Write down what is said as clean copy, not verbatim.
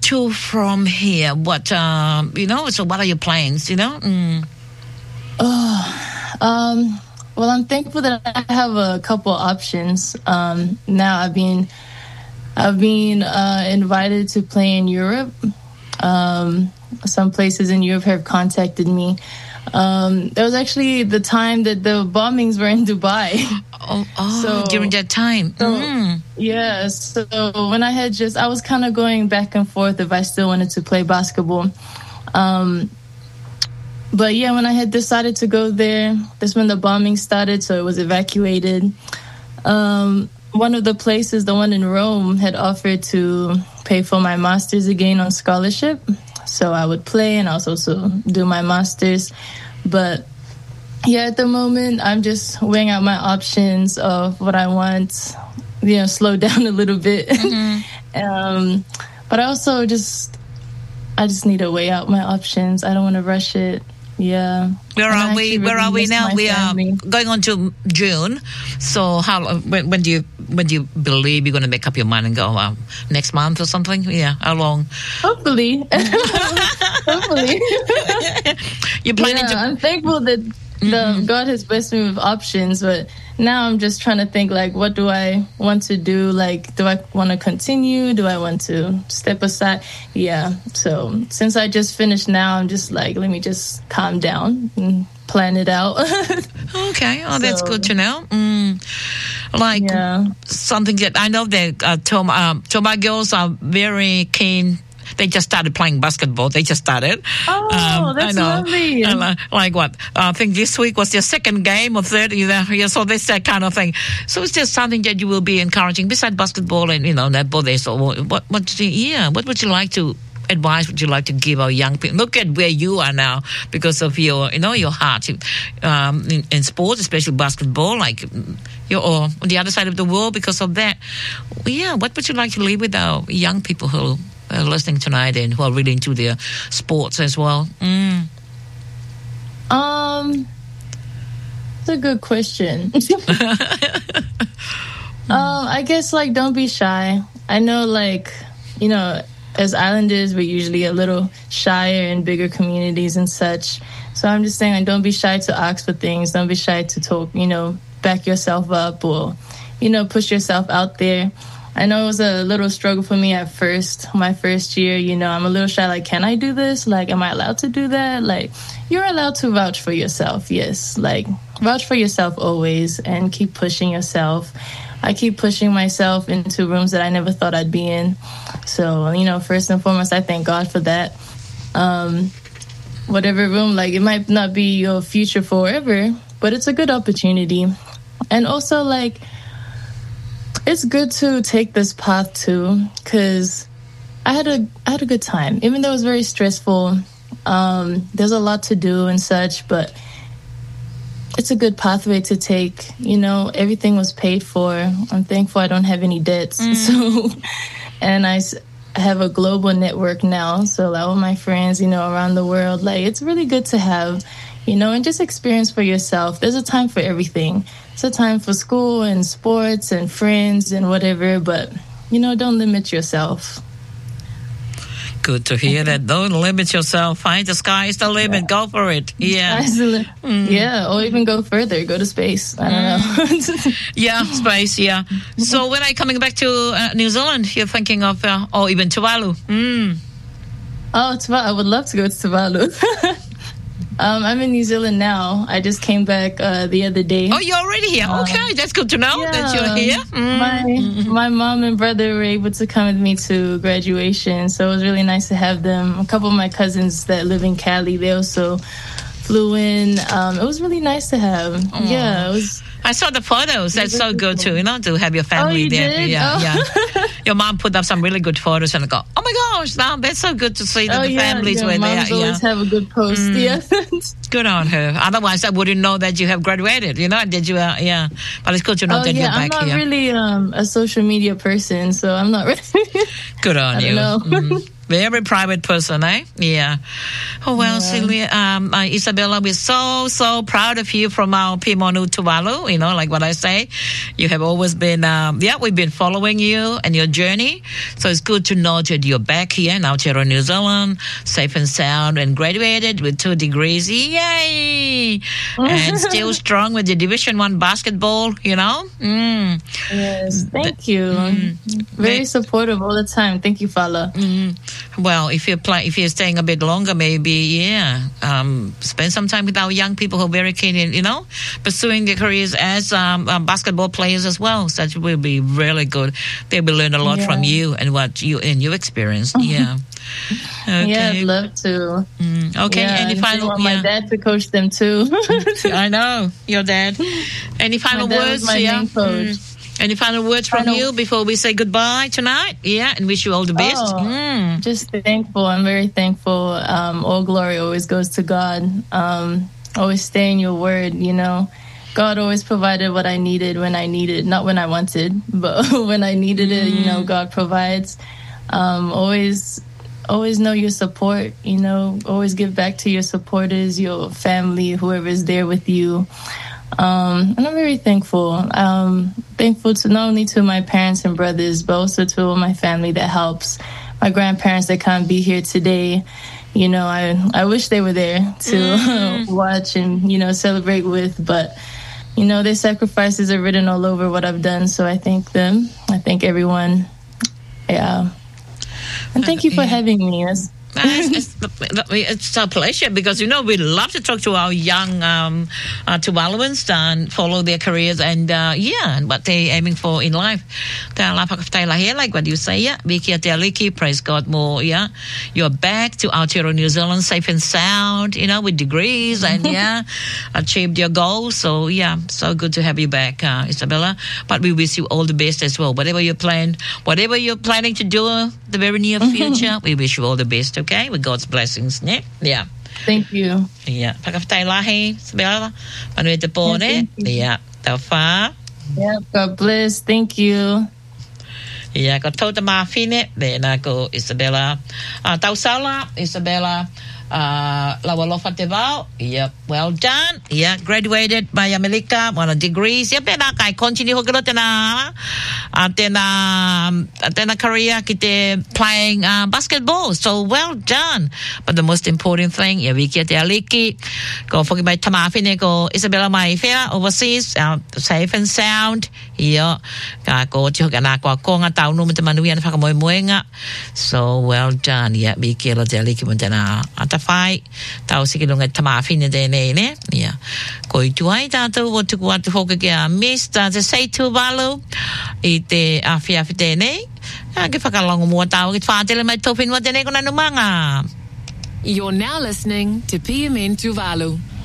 to from here? What So, what are your plans? Well, I'm thankful that I have a couple options. Now I've been invited to play in Europe. Some places in Europe have contacted me. There was actually the time that the bombings were in Dubai. So, during that time. Yeah, so when I was kind of going back and forth if I still wanted to play basketball. But yeah, when I had decided to go there, that's when the bombing started, so it was evacuated. One of the places, the one in Rome, had offered to pay for my master's again on scholarship. So I would play and also do my master's. But yeah, at the moment, I'm just weighing out my options of what I want, slow down a little bit. But I also just need to weigh out my options. I don't want to rush it. Yeah. Where are we now? We are going on to June. So when do you believe you're going to make up your mind and go next month or something? Yeah. How long? Hopefully. Hopefully. You're planning to. I'm thankful that God has blessed me with options, but now I'm just trying to think, like, what do I want to do? Like, do I want to continue? Do I want to step aside? Yeah. So since I just finished now, I'm just like, let me just calm down and plan it out. Okay. Oh, that's good to know. Something that I know that Toba girls are very keen. They just started playing basketball. They just started. Oh, that's lovely. Like what? I think this week was their second game or third. So that's that kind of thing. So it's just something that you will be encouraging besides basketball and netball. So what would you like to advise? Would you like to give our young people? Look at where you are now because of your your heart in sports, especially basketball. Like you're on the other side of the world because of that. Yeah, what would you like to leave with our young people who are listening tonight and who are really into their sports as well? That's a good question. I guess don't be shy. I know as islanders we're usually a little shyer in bigger communities and such. So I'm just saying don't be shy to ask for things. Don't be shy to talk, back yourself up or, push yourself out there. I know it was a little struggle for me at first, my first year, I'm a little shy, can I do this? Am I allowed to do that? You're allowed to vouch for yourself, yes. Vouch for yourself always and keep pushing yourself. I keep pushing myself into rooms that I never thought I'd be in. So, first and foremost, I thank God for that. Whatever room, it might not be your future forever, but it's a good opportunity. And also, it's good to take this path too, because I had a good time, even though it was very stressful. There's a lot to do and such, but it's a good pathway to take. Everything was paid for. I'm thankful I don't have any debts. So, and I have a global network now. So all my friends, around the world, it's really good to have, and just experience for yourself. There's a time for everything. It's a time for school and sports and friends and whatever, but, don't limit yourself. Good to hear that. Don't limit yourself. The sky is the limit. Go for it. Yeah. Yeah, or even go further. Go to space. I don't know. Yeah, space, yeah. So when are you coming back to New Zealand? You're thinking of, or even Tuvalu? Oh, Tuvalu. I would love to go to Tuvalu. I'm in New Zealand now. I just came back the other day. Oh, you're already here? Okay, that's good to know that you're here. My mom and brother were able to come with me to graduation, so it was really nice to have them. A couple of my cousins that live in Cali, they also flew in. It was really nice to have. Aww. Yeah, it was. I saw the photos. That's so good too, to have your family there. Did? Yeah. Your mom put up some really good photos and I go, oh my gosh, now that's so good to see that the families were there. Moms always have a good post. Yeah. Good on her. Otherwise, I wouldn't know that you have graduated, that you are, But it's good to know that you're back here. I'm not really a social media person, so I'm not really. Good on you. Very private person, eh? Yeah. Oh, well, Sylvia, Isabella, we're so proud of you from our Pimonu Tuvalu. You know, like what I say, you have always been, we've been following you and your journey. So it's good to know that you're back here in Aotearoa, New Zealand, safe and sound, and graduated with 2 degrees. Yay! And still strong with the Division 1 basketball, you know? Yes, thank you. Very supportive all the time. Thank you, Fala. Well, if you're staying a bit longer, maybe, spend some time with our young people who are very keen in, you know, pursuing their careers as basketball players as well. So that will be really good. They will learn a lot from you and what you and your experience. Yeah. Okay. Yeah, I'd love to. Okay. Yeah, any final? I want my dad to coach them too. I know your dad. Any final words? My main coach. Any final words from you before we say goodbye tonight? Yeah, and wish you all the best. Just thankful. I'm very thankful. All glory always goes to God. Always stay in your word, you know. God always provided what I needed when I needed, not when I wanted, but when I needed it, you know, God provides. Always know your support, you know, always give back to your supporters, your family, whoever is there with you. And I'm very thankful. Thankful to not only to my parents and brothers, but also to all my family that helps. My grandparents that can't be here today. You know, I wish they were there to watch and, you know, celebrate with. But, you know, their sacrifices are written all over what I've done. So I thank them. I thank everyone. Yeah. And thank you for having me. It's a pleasure because, you know, we love to talk to our young Tuvaluans and follow their careers and what they're aiming for in life. Like what you say, praise God more, you're back to Aotearoa, New Zealand, safe and sound, you know, with degrees and achieved your goals. So so good to have you back, Isabella. But we wish you all the best as well. Whatever you're planning to do the very near future, we wish you all the best. Okay, with God's blessings. Yeah. Thank you. Yeah. Pakaftai lahi, Isabella. Manuel Depone. Yeah. Taufa. Yeah. God bless. Thank you. Yeah. Ko tota mafine. Then ko Isabella. Tausala, Isabella. Lawalofa Tevao. Yep. Well done. Yeah. Graduated by America. 1 degrees. Yep. Then I continue ho gelo tena. Then a career kite playing basketball. So well done. But the most important thing, Viki te aliki. Go forget by tamafine go Isabella mai fair overseas. Safe and sound. Yeah. Ko tiho kana ko konga tau no mte manuia na whakamoemoenga. So well done. Yeah. Viki lo te aliki mo tena atawhai. Tau sikilunga tamafine te ne. Yeah. Ko i tuai tātou o tuku atu hoka ke a Mr. Te Sei Tuvalu i te awhiawhi tēnei. Ke whakalongo mua tau ki te whātele mai tōwhinua tēnei kona numanga. You're now listening to PMN Tuvalu.